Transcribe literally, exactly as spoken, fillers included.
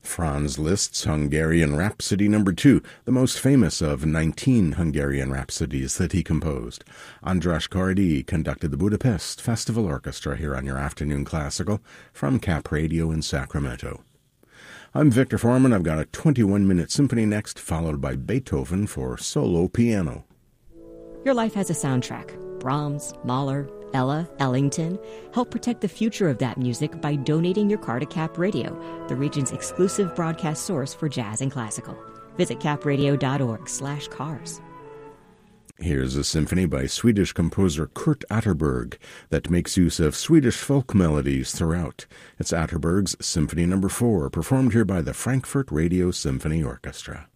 Franz Liszt's Hungarian Rhapsody number two, the most famous of nineteen Hungarian rhapsodies that he composed. András Kordy conducted the Budapest Festival Orchestra here on your Afternoon Classical from Cap Radio in Sacramento. I'm Victor Foreman. I've got a twenty-one minute symphony next, followed by Beethoven for solo piano. Your life has a soundtrack. Brahms, Mahler, Ella, Ellington. Help protect the future of that music by donating your car to Cap Radio, the region's exclusive broadcast source for jazz and classical. Visit capradio.org slash cars. Here's a symphony by Swedish composer Kurt Atterberg that makes use of Swedish folk melodies throughout. It's Atterberg's Symphony number four, performed here by the Frankfurt Radio Symphony Orchestra.